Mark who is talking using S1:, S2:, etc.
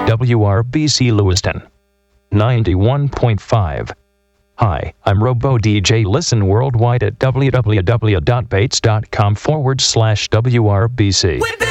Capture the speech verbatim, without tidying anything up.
S1: W R B C Lewiston, ninety-one point five. Hi, I'm Robo D J. Listen worldwide at www.bates.com forward slash WRBC.